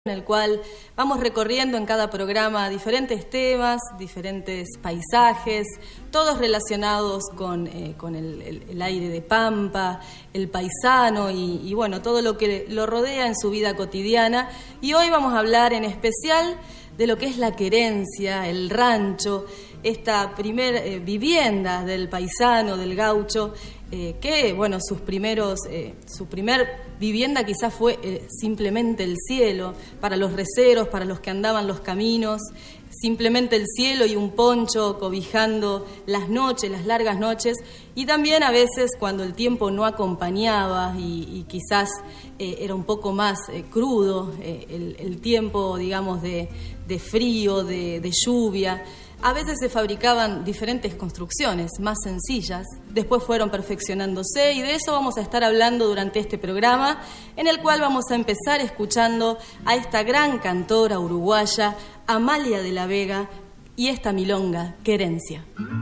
en el cual vamos recorriendo en cada programa diferentes temas, diferentes paisajes, todos relacionados con el aire de Pampa, el paisano y bueno, todo lo que lo rodea en su vida cotidiana. Y hoy vamos a hablar en especial de lo que es la querencia, el rancho, esta primer vivienda del paisano, del gaucho, que, bueno, su primer vivienda quizás fue simplemente el cielo, para los receros, para los que andaban los caminos, simplemente el cielo y un poncho cobijando las noches, las largas noches, y también a veces cuando el tiempo no acompañaba y quizás era un poco más crudo, el tiempo, digamos, de frío, de lluvia. A veces se fabricaban diferentes construcciones más sencillas, después fueron perfeccionándose y de eso vamos a estar hablando durante este programa, en el cual vamos a empezar escuchando a esta gran cantora uruguaya, Amalia de la Vega, y esta milonga, Querencia.